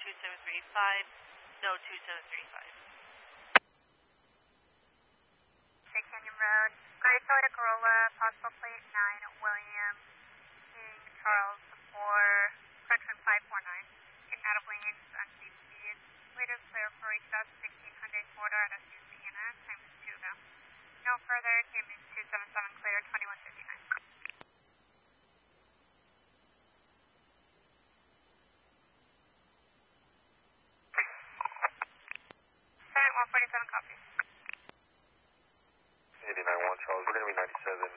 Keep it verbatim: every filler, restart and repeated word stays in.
two seven three five, no two seven three five. State Canyon Road, Gray Toyota Corolla, possible plate nine, William King Charles four, correction five four nine. Getting out of lanes, unsafe speed. Later clear for reach out sixteen hundred quarter at S U Sienna, time is two now. No further, K M two seven seven clear, twenty-one fifty-nine. one forty-seven copy. eighty-nine one Charles, we're going to be ninety-seven